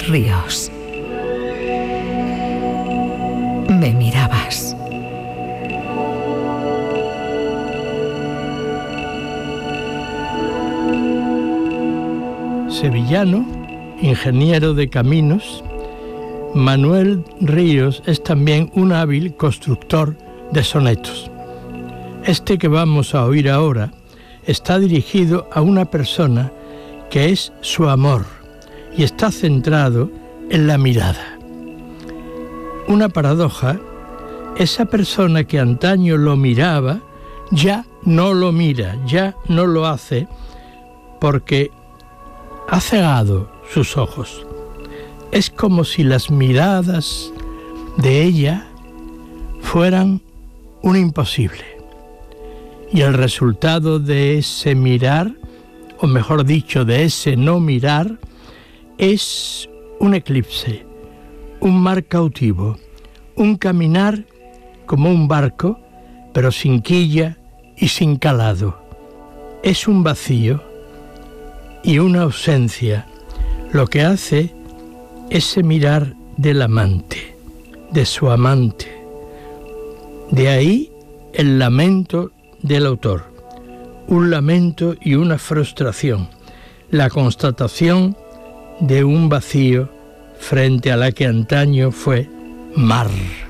Ríos. Me mirabas. Sevillano, ingeniero de caminos, Manuel Ríos es también un hábil constructor de sonetos. Este que vamos a oír ahora está dirigido a una persona que es su amor y está centrado en la mirada. Una paradoja, esa persona que antaño lo miraba ya no lo mira, ya no lo hace porque ha cegado sus ojos. Es como si las miradas de ella fueran un imposible. Y el resultado de ese mirar, o mejor dicho, de ese no mirar, es un eclipse, un mar cautivo, un caminar como un barco, pero sin quilla y sin calado. Es un vacío y una ausencia lo que hace ese mirar del amante, de su amante. De ahí el lamento del autor, un lamento y una frustración, la constatación de un vacío frente a la que antaño fue mar.